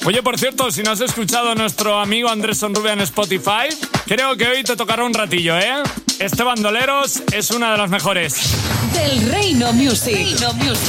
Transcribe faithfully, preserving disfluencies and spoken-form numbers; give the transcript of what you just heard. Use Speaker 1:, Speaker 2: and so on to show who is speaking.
Speaker 1: Oye, por cierto, si no has escuchado a nuestro amigo Andrés Sonrubia en Spotify, creo que hoy te tocará un ratillo, ¿eh? Este Bandoleros es una de las mejores.
Speaker 2: Del Reino Music. Reino Music.